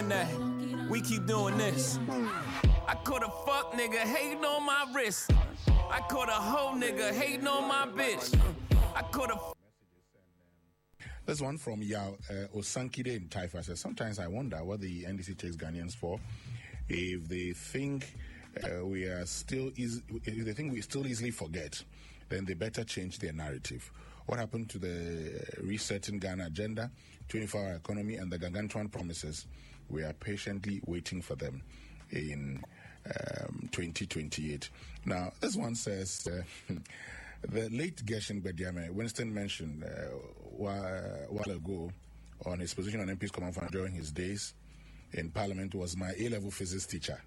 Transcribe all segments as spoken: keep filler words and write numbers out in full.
doing that. We keep doing this. I caught a fuck nigga hating on my wrist. I caught a hoe nigga hating on my bitch. I caught a. This one from Yao uh, Osankide in Taifa says, sometimes I wonder what the N D C takes Ghanaians for. If they think uh, we are still easy, if they think we still easily forget, then they better change their narrative. What happened to the resetting Ghana agenda, twenty-four hour economy, and the Gargantuan promises? We are patiently waiting for them in um, twenty twenty-eight. Now, this one says, uh, the late Gershon Bediame, Winston mentioned uh, a while ago on his position on M P's Command Fund during his days in Parliament was my A-level physics teacher.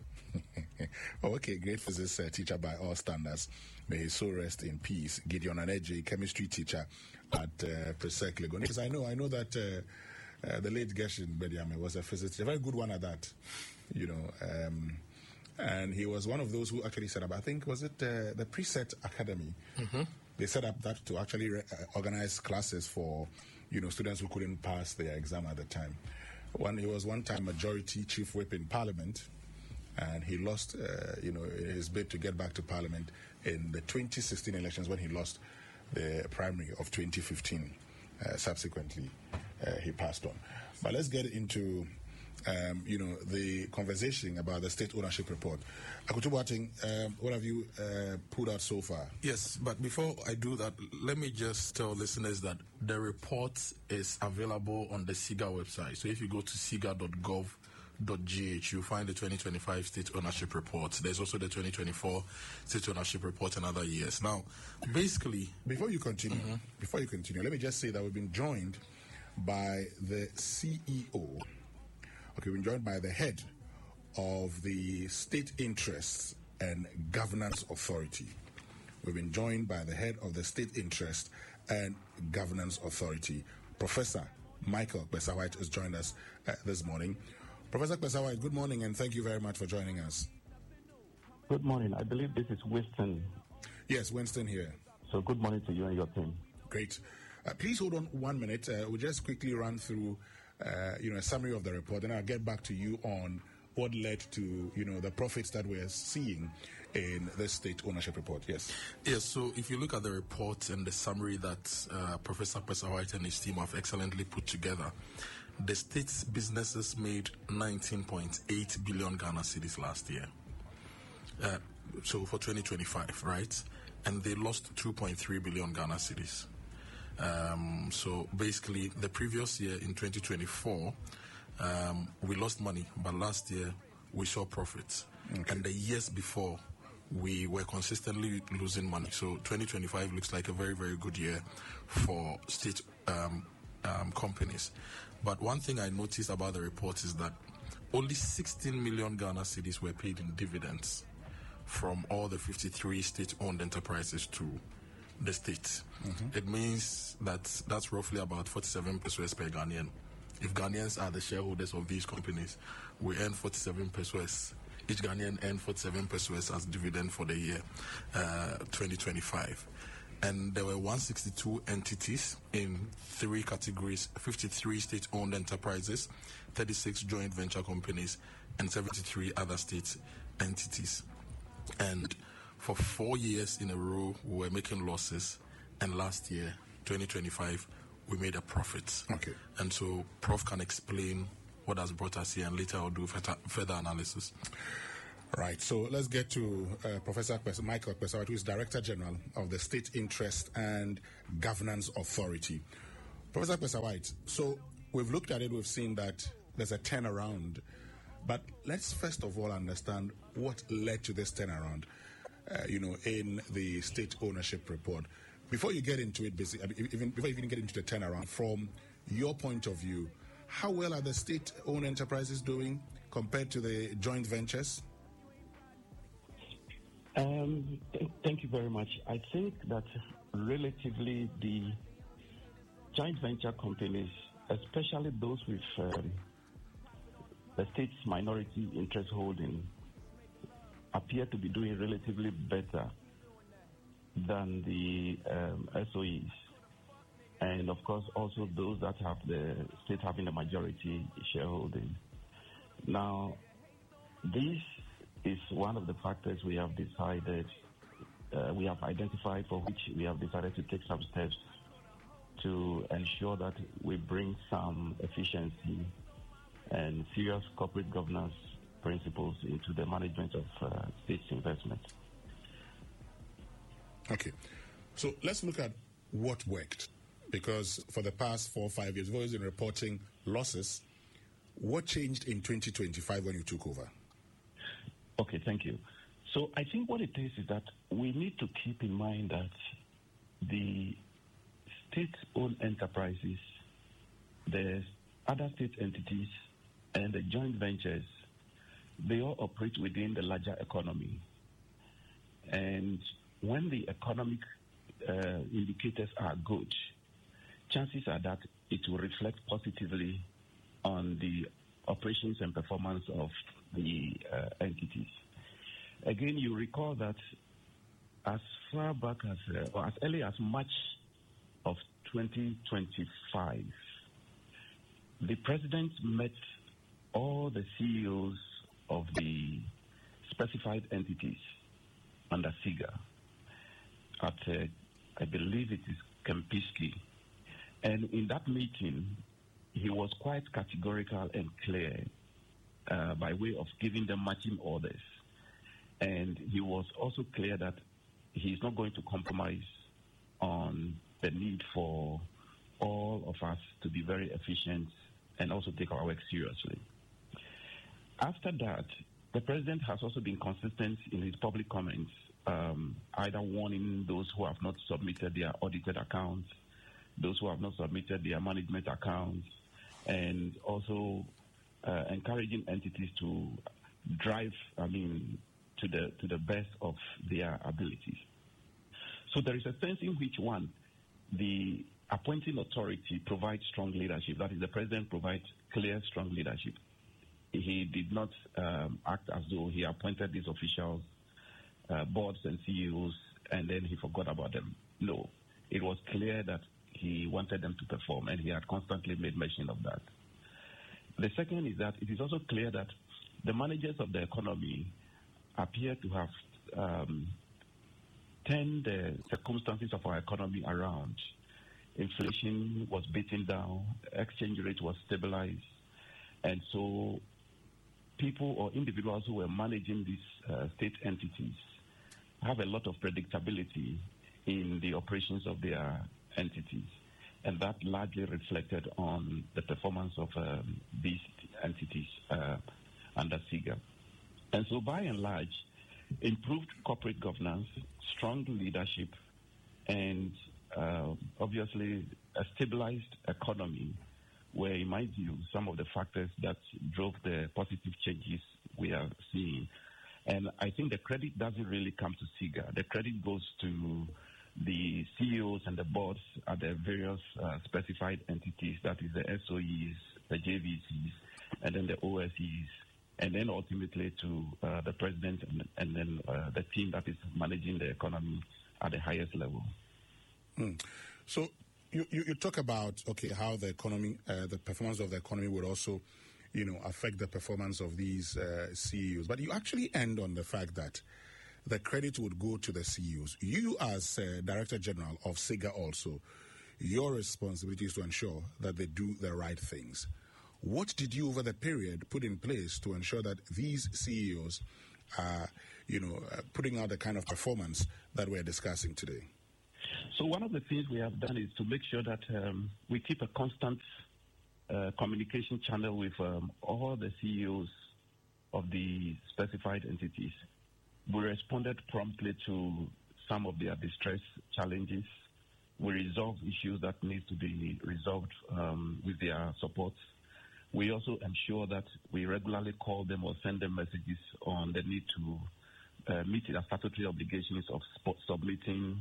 Oh, okay, great physics uh, teacher by all standards. May his soul rest in peace. Gideon Aneji, chemistry teacher at uh, Presec Legon. Because I know, I know that uh, uh, the late Gershon Bediame was a physicist, a very good one at that, you know. Um, and he was one of those who actually set up, I think, was it uh, the Preset Academy? Mm-hmm. They set up that to actually re- uh, organize classes for, you know, students who couldn't pass their exam at the time. One, he was one time majority chief whip in Parliament, and he lost, uh, you know, his bid to get back to Parliament in the twenty sixteen elections when he lost the primary of twenty fifteen. Uh, subsequently, uh, he passed on. But let's get into, um, you know, the conversation about the state ownership report. Akutu Boateng, um, what have you uh, pulled out so far? Yes, but before I do that, let me just tell listeners that the report is available on the SIGA website. So if you go to siga dot gov dot g h, you'll find the twenty twenty-five state ownership report. There's also the twenty twenty-four state ownership report and other years. Now, basically... Before you continue, mm-hmm. before you continue, let me just say that we've been joined by the C E O. Okay, we've been joined by the head of the State Interests and Governance Authority. We've been joined by the head of the State Interest and Governance Authority. Professor Michael Kpesa-White has joined us uh, this morning. Professor Kpesa-White, good morning, and thank you very much for joining us. Good morning. I believe this is Winston. Yes, Winston here. So good morning to you and your team. Great. Uh, please hold on one minute. Uh, we'll just quickly run through, uh, you know, a summary of the report, and I'll get back to you on what led to, you know, the profits that we're seeing in the state ownership report. Yes. Yes. So if you look at the report and the summary that uh, Professor Kpesa-White and his team have excellently put together, the state's businesses made nineteen point eight billion Ghana cedis last year. Uh, so for twenty twenty-five, right? And they lost two point three billion Ghana cedis. Um, so basically, the previous year in twenty twenty-four, um, we lost money, but last year we saw profits. Okay. And the years before, we were consistently losing money. So twenty twenty-five looks like a very, very good year for state um, um, companies. But one thing I noticed about the report is that only sixteen million Ghana cedis were paid in dividends from all the fifty-three state-owned enterprises to the state. Mm-hmm. It means that that's roughly about forty-seven pesos per Ghanaian. If Ghanaians are the shareholders of these companies, we earn forty-seven pesos. Each Ghanaian earned forty-seven pesos as dividend for the year uh, twenty twenty-five. And there were one hundred sixty-two entities in three categories: fifty-three state-owned enterprises, thirty-six joint venture companies, and seventy-three other state entities. And for four years in a row, we were making losses. And last year, twenty twenty-five, we made a profit. Okay. And so Prof can explain what has brought us here, and later I'll do further, further analysis. Right. So let's get to uh, Professor Michael Kpesa-White, who is Director General of the State Interest and Governance Authority. Professor Kpesa-White, so we've looked at it, we've seen that there's a turnaround. But let's first of all understand what led to this turnaround, uh, you know, in the state ownership report. Before you get into it, basically, even before you even get into the turnaround, from your point of view, how well are the state-owned enterprises doing compared to the joint ventures? Um, th- thank you very much. I think that relatively the joint venture companies, especially those with um, the state's minority interest holding, appear to be doing relatively better than the um, S O Es. And of course, also those that have the state having a majority shareholding. Now, this is one of the factors we have decided, uh, we have identified for which we have decided to take some steps to ensure that we bring some efficiency and serious corporate governance principles into the management of uh, states' investment. Okay. So let's look at what worked. Because for the past four or five years, we've always been reporting losses. What changed in twenty twenty-five when you took over? Okay, thank you. So I think what it is is that we need to keep in mind that the state-owned enterprises, the other state entities, and the joint ventures, they all operate within the larger economy. And when the economic uh, indicators are good, chances are that it will reflect positively on the operations and performance of the uh, entities. Again, you recall that as far back as, uh, or as early as March of twenty twenty-five, the president met all the C E Os of the specified entities under SIGA at, uh, I believe it is Kempinski. And in that meeting, he was quite categorical and clear uh, by way of giving them marching orders. And he was also clear that he is not going to compromise on the need for all of us to be very efficient and also take our work seriously. After that, the president has also been consistent in his public comments, um, either warning those who have not submitted their audited accounts, those who have not submitted their management accounts, and also uh, encouraging entities to drive, I mean, to the to the best of their abilities. So there is a sense in which, one, the appointing authority provides strong leadership. That is, the president provides clear, strong leadership. He did not um, act as though he appointed these officials, uh, boards and C E Os, and then he forgot about them. No, it was clear that he wanted them to perform, and he had constantly made mention of that. The second is that it is also clear that the managers of the economy appear to have um, turned the circumstances of our economy around. Inflation was beaten down, exchange rate was stabilized, and so people or individuals who were managing these uh, state entities have a lot of predictability in the operations of their entities, and that largely reflected on the performance of um, these entities uh, under SIGA. And so by and large, improved corporate governance, strong leadership, and uh, obviously a stabilized economy were, in my view, some of the factors that drove the positive changes we are seeing. And I think the credit doesn't really come to SIGA. The credit goes to the C E Os and the boards at the various uh, specified entities, that is the S O Es, the J V Cs, and then the O S Es, and then ultimately to uh, the president and, and then uh, the team that is managing the economy at the highest level. Mm. So you, you, you talk about, okay, how the economy, uh, the performance of the economy would also, you know, affect the performance of these uh, C E Os. But you actually end on the fact that the credit would go to the C E Os. You, as uh, Director General of SIGA also, your responsibility is to ensure that they do the right things. What did you, over the period, put in place to ensure that these C E Os are, you know, uh, putting out the kind of performance that we're discussing today? So one of the things we have done is to make sure that um, we keep a constant uh, communication channel with um, all the C E Os of the specified entities. We responded promptly to some of their distress challenges. We resolved issues that need to be resolved um, with their support. We also ensure that we regularly call them or send them messages on the need to uh, meet their statutory obligations of submitting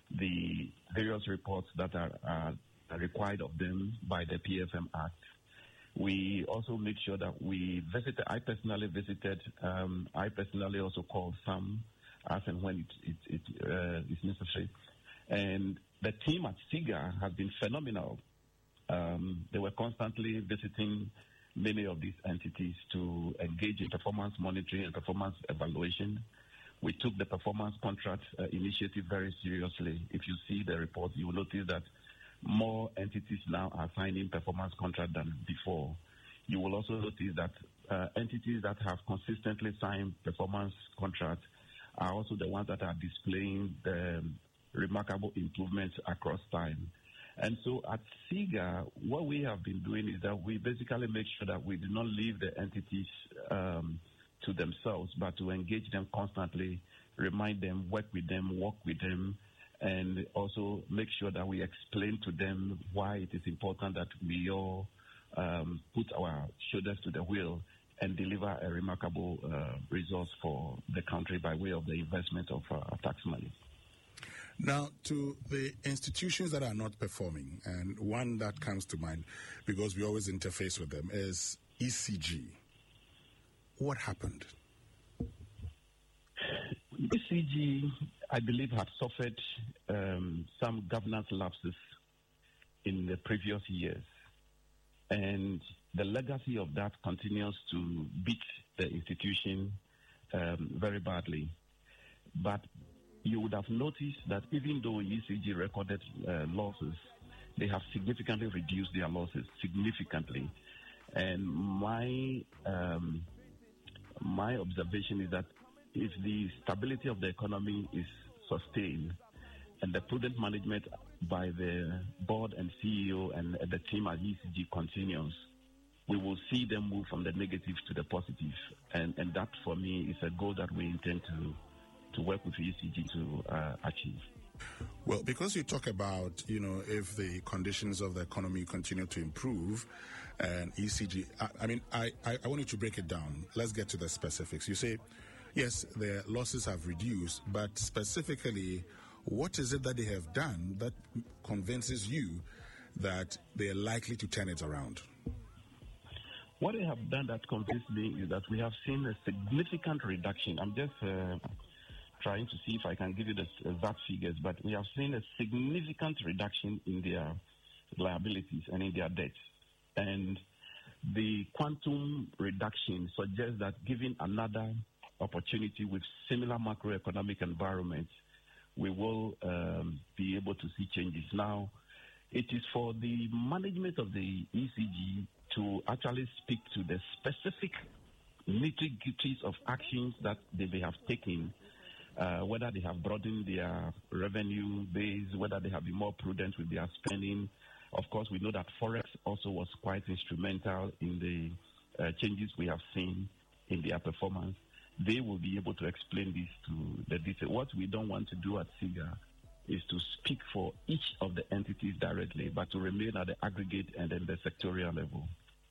the various reports that are, are required of them by the P F M Act. We also make sure that we visited, I personally visited, um, I personally also called some as and when it, it, it uh, is necessary. And the team at SIGA has been phenomenal. Um, they were constantly visiting many of these entities to engage in performance monitoring and performance evaluation. We took the performance contract uh, initiative very seriously. If you see the report, you will notice that more entities now are signing performance contract than before. You will also notice that uh, entities that have consistently signed performance contracts are also the ones that are displaying the um, remarkable improvements across time. And so at SIGA, what we have been doing is that we basically make sure that we do not leave the entities um, to themselves, but to engage them constantly, remind them, work with them, work with them, and also make sure that we explain to them why it is important that we all um, put our shoulders to the wheel and deliver a remarkable uh, results for the country by way of the investment of uh, tax money. Now, to the institutions that are not performing, and one that comes to mind because we always interface with them is E C G. What happened? E C G, I believe, had suffered um, some governance lapses in the previous years. And the legacy of that continues to beat the institution um, very badly. But you would have noticed that even though E C G recorded uh, losses, they have significantly reduced their losses, significantly. And my um, my observation is that if the stability of the economy is sustained and the prudent management by the board and C E O and the team at E C G continues, we will see them move from the negative to the positive. And, and that, for me, is a goal that we intend to to work with E C G to uh, achieve. Well, because you talk about, you know, if the conditions of the economy continue to improve and E C G, I, I mean, I, I, I want you to break it down. Let's get to the specifics. You say, yes, their losses have reduced, but specifically, what is it that they have done that convinces you that they are likely to turn it around? What they have done that convinces me is that we have seen a significant reduction. I'm just uh, trying to see if I can give you the exact figures, but we have seen a significant reduction in their liabilities and in their debts. And the quantum reduction suggests that given another opportunity with similar macroeconomic environments, we will um, be able to see changes. Now, it is for the management of the E C G to actually speak to the specific nitty-gritties of actions that they may have taken, uh, whether they have broadened their revenue base, whether they have been more prudent with their spending. Of course, we know that Forex also was quite instrumental in the uh, changes we have seen in their performance. They will be able to explain this to the detail. What we don't want to do at SIGA is to speak for each of the entities directly, but to remain at the aggregate and then the sectorial level.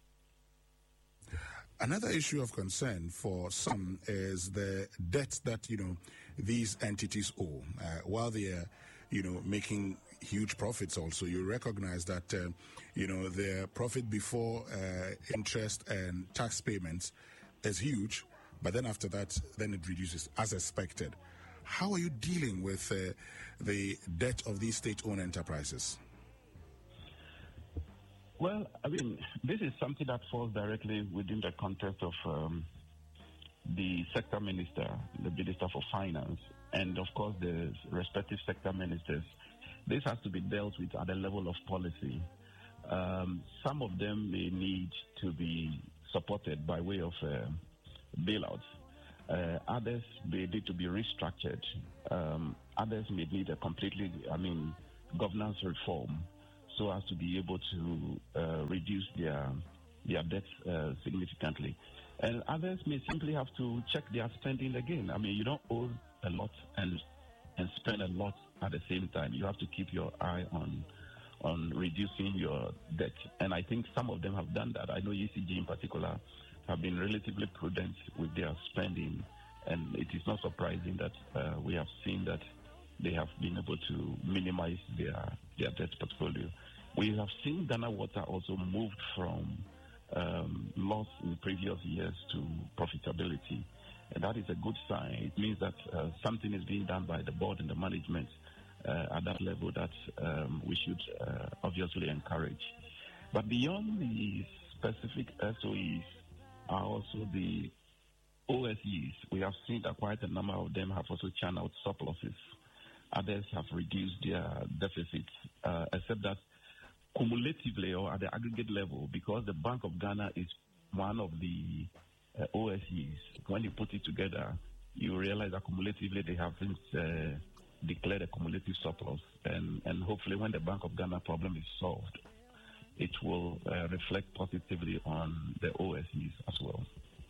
Another issue of concern for some is the debt that, you know, these entities owe. Uh, while they are, you know, making huge profits also, you recognize that, uh, you know, their profit before uh, interest and tax payments is huge, but then after that, then it reduces as expected. How are you dealing with uh, the debt of these state-owned enterprises? Well, I mean, this is something that falls directly within the context of um, the sector minister, the Minister for Finance, and of course the respective sector ministers. This has to be dealt with at the level of policy. Um, some of them may need to be supported by way of uh, bailouts. Uh, others may need to be restructured. Um, others may need a completely, I mean, governance reform, so as to be able to uh, reduce their their debts uh, significantly. And others may simply have to check their spending again. I mean, you don't owe a lot and and spend a lot at the same time. You have to keep your eye on on reducing your debt. And I think some of them have done that. I know E C G in particular have been relatively prudent with their spending, and it is not surprising that uh, we have seen that they have been able to minimize their their debt portfolio. We have seen Ghana Water also moved from um, loss in previous years to profitability, and that is a good sign. It means that uh, something is being done by the board and the management uh, at that level that um, we should uh, obviously encourage. But beyond the specific S O Es are also the O S Es. We have seen that quite a number of them have also channeled surpluses. Others have reduced their deficits, uh, except that cumulatively or at the aggregate level, because the Bank of Ghana is one of the uh, O S Es, when you put it together, you realize that cumulatively they have uh, declared a cumulative surplus. And, and hopefully when the Bank of Ghana problem is solved, it will uh, reflect positively on the O S Es as well.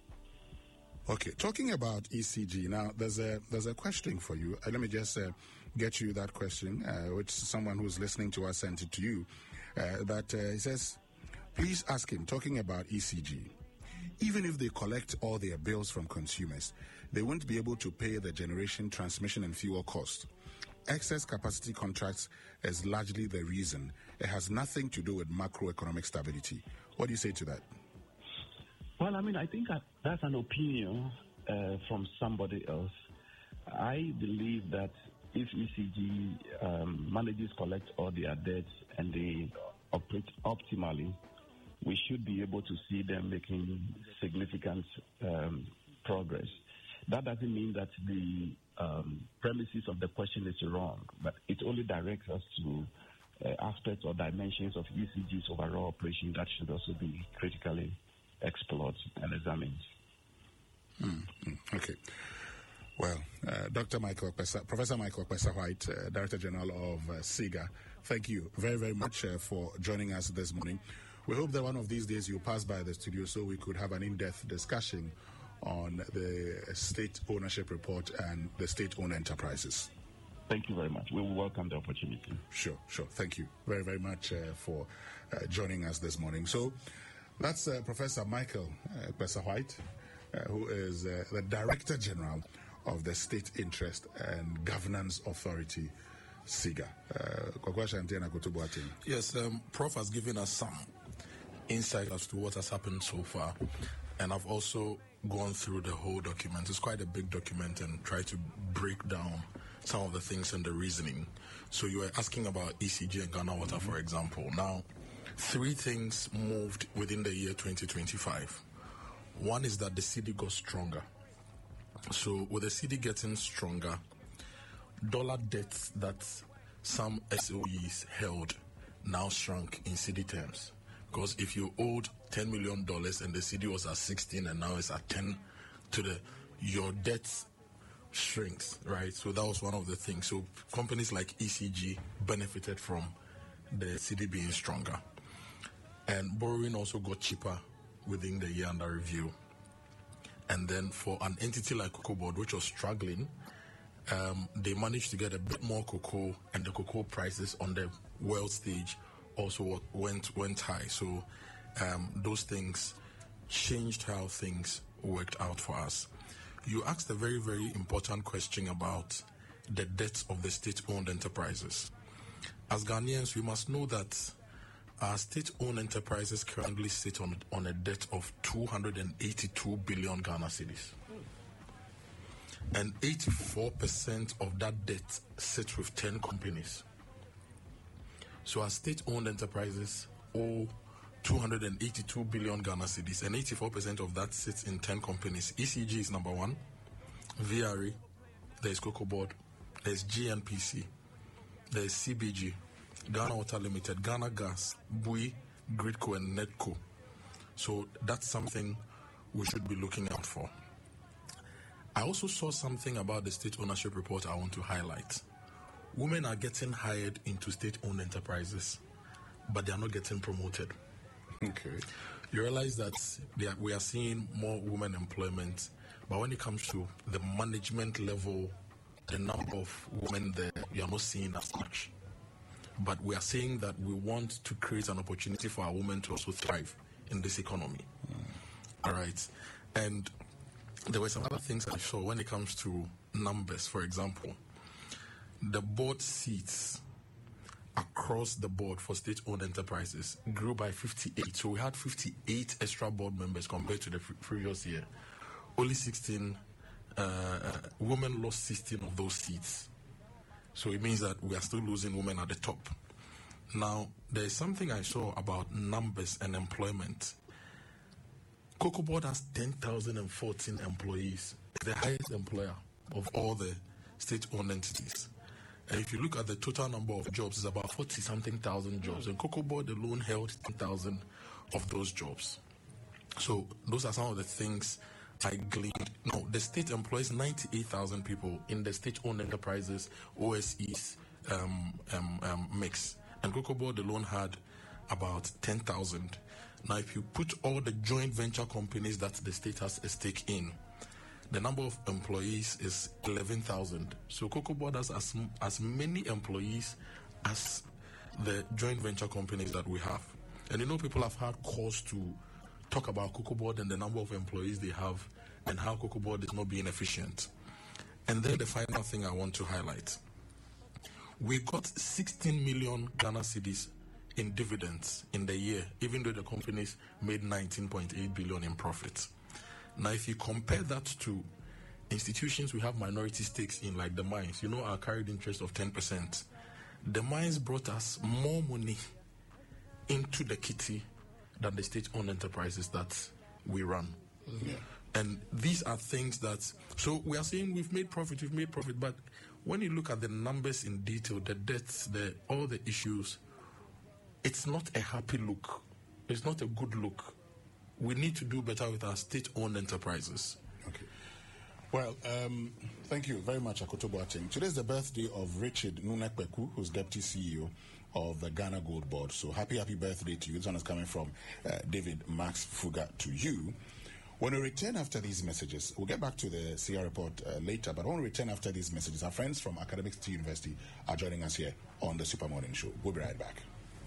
Okay, talking about E C G, now there's a there's a question for you. Uh, let me just uh, get you that question, uh, which someone who's listening to us sent it to you. Uh, that uh, he says, please ask him, talking about E C G, even if they collect all their bills from consumers, they won't be able to pay the generation, transmission, and fuel cost. Excess capacity contracts is largely the reason. It has nothing to do with macroeconomic stability. What do you say to that? Well, I mean, I think that's an opinion uh, from somebody else. I believe that if E C G um, manages collect all their debts and they operate optimally, we should be able to see them making significant um, progress. That doesn't mean that the um, premises of the question is wrong, but it only directs us to uh, aspects or dimensions of E C G's overall operation that should also be critically explored and examined. Mm, mm, okay. Well, uh, Doctor Michael Okpesa, Professor Michael Okpesa-White, uh, Director General of uh, SIGA, thank you very, very much uh, for joining us this morning. We hope that one of these days you'll pass by the studio so we could have an in-depth discussion on the state ownership report and the state-owned enterprises. Thank you very much. We will welcome the opportunity. Sure, sure. Thank you very, very much uh, for uh, joining us this morning. So that's uh, Professor Michael uh, Okpesa-White, uh, who is uh, the Director General of the State Interest and Governance Authority, SIGA. Uh, yes, um, Prof has given us some insight as to what has happened so far, and I've also gone through the whole document. It's quite a big document and try to break down some of the things and the reasoning. So you were asking about E C G and Ghana Water, for example. Now, three things moved within the year twenty twenty-five. One is that the cedi got stronger. So with the cedi getting stronger, dollar debts that some S O Es held now shrunk in cedi terms. Because if you owed ten million dollars and the cedi was at sixteen and now it's at ten, to the your debts shrinks, right? So that was one of the things. So companies like E C G benefited from the cedi being stronger. And borrowing also got cheaper within the year under review. And then for an entity like Cocoa Board, which was struggling, um, they managed to get a bit more cocoa, and the cocoa prices on the world stage also went went high. So um, those things changed how things worked out for us. You asked a very, very important question about the debts of the state-owned enterprises. As Ghanaians, we must know that our state-owned enterprises currently sit on, on a debt of two hundred eighty-two billion Ghana cedis. And eighty-four percent of that debt sits with ten companies. So our state-owned enterprises owe two hundred eighty-two billion Ghana cedis, and eighty-four percent of that sits in ten companies. E C G is number one, V R A, there's Cocoa Board, there's G N P C, there's C B G, Ghana Water Limited, Ghana Gas, B U I, Gridco, and Netco. So that's something we should be looking out for. I also saw something about the state ownership report I want to highlight. Women are getting hired into state-owned enterprises, but they are not getting promoted. Okay. You realize that they are, we are seeing more women employment, but when it comes to the management level, the number of women there, we are not seeing as much. But we are saying that we want to create an opportunity for our women to also thrive in this economy. Mm. All right. And there were some other things I saw when it comes to numbers. For example, the board seats across the board for state-owned enterprises grew by fifty-eight. So we had fifty-eight extra board members compared to the previous year. Only sixteen, uh, women lost sixteen of those seats. So it means that we are still losing women at the top. Now, there is something I saw about numbers and employment. Cocoa Board has ten thousand fourteen employees. It's the highest employer of all the state-owned entities. And if you look at the total number of jobs, it's about forty-something thousand jobs. And Cocoa Board alone held ten thousand of those jobs. So those are some of the things I gleaned. No, the state employs ninety-eight thousand people in the state-owned enterprises, O S Es um, um, um, mix. And Cocoa Board alone had about ten thousand. Now, if you put all the joint venture companies that the state has a stake in, the number of employees is eleven thousand. So Cocoa Board has as, as many employees as the joint venture companies that we have. And you know, people have had cause to talk about Cocoa Board and the number of employees they have and how Cocoa Board is not being efficient. And then the final thing I want to highlight. We got sixteen million Ghana cedis in dividends in the year, even though the companies made nineteen point eight billion in profit. Now, if you compare that to institutions we have minority stakes in, like the mines, you know, our carried interest of ten percent, the mines brought us more money into the kitty than the state-owned enterprises that we run. Yeah. And these are things that, so we are saying we've made profit, we've made profit, but when you look at the numbers in detail, the debts, the all the issues, it's not a happy look. It's not a good look. We need to do better with our state-owned enterprises. Okay. Well, um, thank you very much, Akoto Boateng. Today is the birthday of Richard Nunekweku, who's Deputy C E O of the Ghana Gold Board. So happy, happy birthday to you. This one is coming from uh, David Max Fuga to you. When we return after these messages, we'll get back to the C R report uh, later, but when we return after these messages, our friends from Academic City University are joining us here on the Super Morning Show. We'll be right back.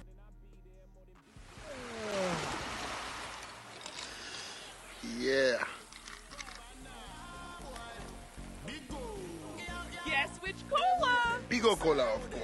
Yeah. Guess which cola? Bigo Cola, of course.